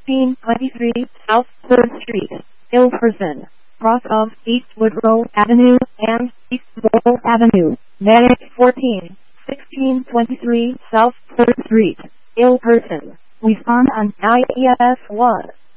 1623 South 3rd Street, Ilperson, cross of East Woodrow Avenue and East Mole Avenue, Manic 14, 1623 South 3rd Street, Ilperson, Wisconsin, IES 1.